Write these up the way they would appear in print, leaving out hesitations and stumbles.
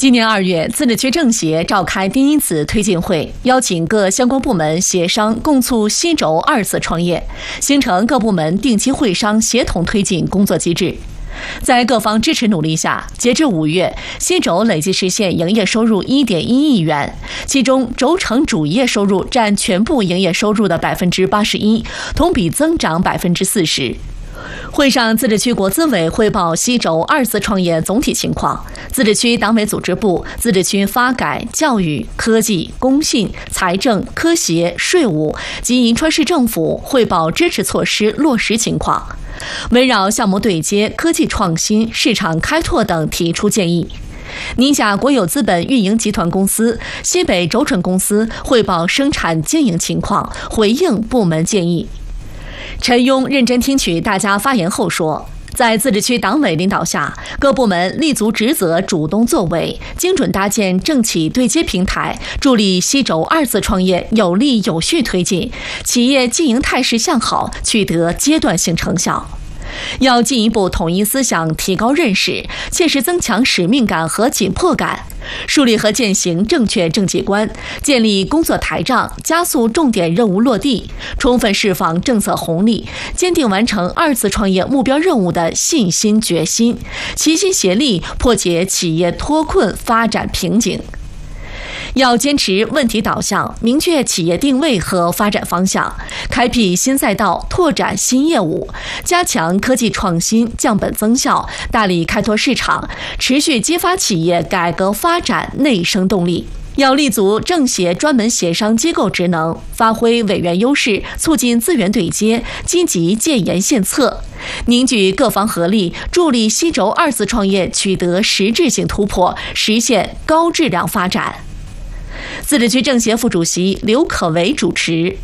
今年2月，自治区政协召开第一次推进会，邀请各相关部门协商，共促西轴2次创业，形成各部门定期会商协同推进工作机制。在各方支持努力下，截至5月，西轴累计实现营业收入1.1亿元，其中轴承主业收入占全部营业收入的81%，同比增长40%。会上，自治区国资委汇报西轴2次创业总体情况，自治区党委组织部、自治区发改、教育、科技、工信、财政、科协、税务及银川市政府汇报支持措施落实情况，围绕项目对接、科技创新、市场开拓等提出建议。宁夏国有资本运营集团公司、西北轴承公司汇报生产经营情况，回应部门建议。陈庸认真听取大家发言后说，在自治区党委领导下，各部门立足职责，主动作为，精准搭建政企对接平台，助力西轴2次创业有力有序推进，企业经营态势向好，取得阶段性成效。要进一步统一思想，提高认识，切实增强使命感和紧迫感，树立和践行正确政绩观，建立工作台账，加速重点任务落地，充分释放政策红利，坚定完成2次创业目标任务的信心决心，齐心协力破解企业脱困发展瓶颈。要坚持问题导向，明确企业定位和发展方向，开辟新赛道，拓展新业务，加强科技创新，降本增效，大力开拓市场，持续激发企业改革发展内生动力。要立足政协专门协商机构职能，发挥委员优势，促进资源对接，积极建言献策，凝聚各方合力，助力西轴2次创业取得实质性突破，实现高质量发展。自治区政协副主席刘可为主持。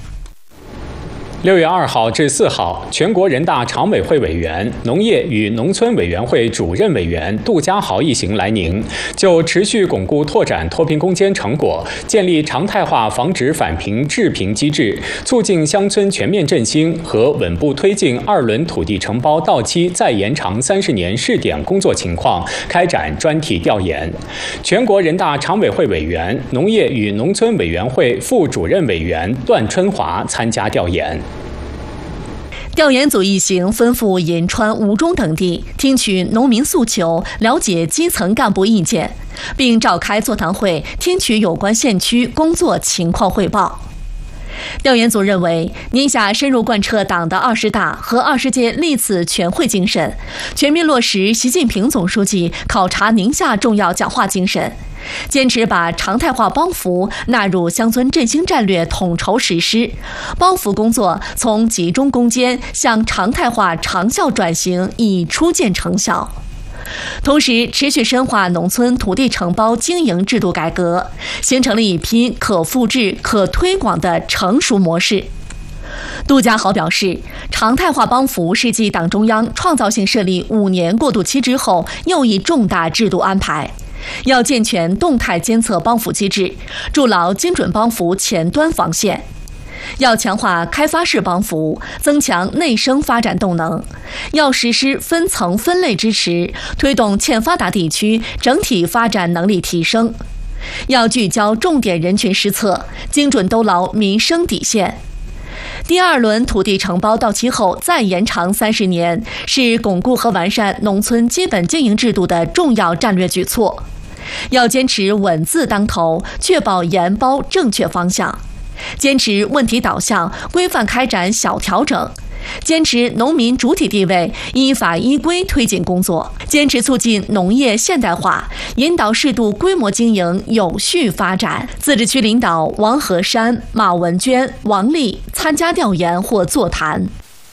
6月2号至4号，全国人大常委会委员、农业与农村委员会主任委员杜家豪一行来宁，就持续巩固拓展脱贫攻坚成果，建立常态化防止返贫治贫机制，促进乡村全面振兴和稳步推进2轮土地承包到期再延长30年试点工作情况开展专题调研。全国人大常委会委员、农业与农村委员会副主任委员段春华参加调研。 调研组一行奔赴银川、吴忠等地，听取农民诉求，了解基层干部意见，并召开座谈会，听取有关县区工作情况汇报。调研组认为，宁夏深入贯彻党的20大和20届历次全会精神，全面落实习近平总书记考察宁夏重要讲话精神，坚持把常态化帮扶纳入乡村振兴战略统筹实施，帮扶工作从集中攻坚向常态化长效转型已初见成效。同时，持续深化农村土地承包经营制度改革，形成了一批可复制、可推广的成熟模式。杜家豪表示，常态化帮扶是继党中央创造性设立5年过渡期之后又一重大制度安排，要健全动态监测帮扶机制，筑牢精准帮扶前端防线。要强化开发式帮扶，增强内生发展动能；要实施分层分类支持，推动欠发达地区整体发展能力提升；要聚焦重点人群施策，精准兜牢民生底线。第2轮土地承包到期后再延长30年，是巩固和完善农村基本经营制度的重要战略举措。要坚持稳字当头，确保严包正确方向。坚持问题导向，规范开展小调整；坚持农民主体地位，依法依规推进工作；坚持促进农业现代化，引导适度规模经营有序发展。自治区领导王和山、马文娟、王丽参加调研或座谈。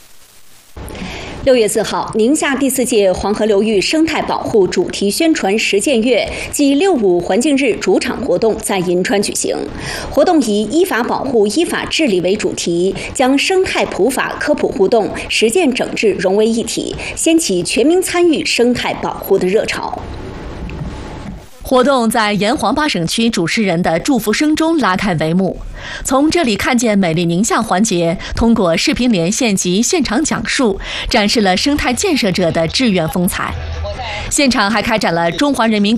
6月4号，宁夏第4届黄河流域生态保护主题宣传实践月暨6.5环境日主场活动在银川举行。活动以依法保护、依法治理为主题，将生态普法科普互动、实践整治融为一体，掀起全民参与生态保护的热潮。 活动在沿黄八省区主持人的祝福声中拉开帷幕。从这里看见美丽宁夏环节，通过视频连线及现场讲述，展示了生态建设者的志愿风采。现场还开展了中华人民